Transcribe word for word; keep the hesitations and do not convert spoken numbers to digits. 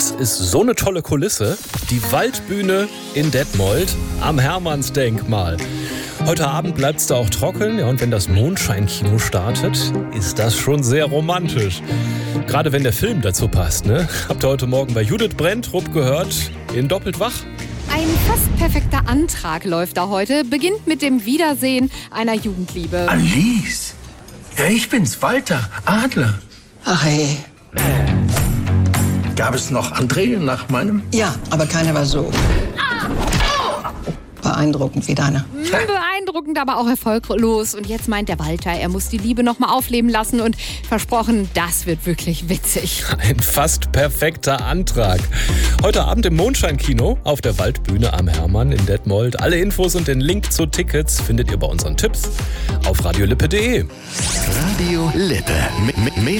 Das ist so eine tolle Kulisse. Die Waldbühne in Detmold am Hermannsdenkmal. Heute Abend bleibt es da auch trocken. Ja, und wenn das Mondscheinkino startet, ist das schon sehr romantisch. Gerade wenn der Film dazu passt, ne? Habt ihr heute Morgen bei Judith Brenntrup gehört, in Doppelt wach? Ein fast perfekter Antrag läuft da heute. Beginnt mit dem Wiedersehen einer Jugendliebe. Alice! Ja, ich bin's, Walter Adler. Ach hey. Gab es noch André nach meinem? Ja, aber keiner war so beeindruckend wie deiner. Beeindruckend, aber auch erfolglos. Und jetzt meint der Walter, er muss die Liebe noch mal aufleben lassen. Und versprochen, das wird wirklich witzig. Ein fast perfekter Antrag. Heute Abend im Mondscheinkino auf der Waldbühne am Hermann in Detmold. Alle Infos und den Link zu Tickets findet ihr bei unseren Tipps auf radiolippe punkt de. Radio Lippe. M- m- mehr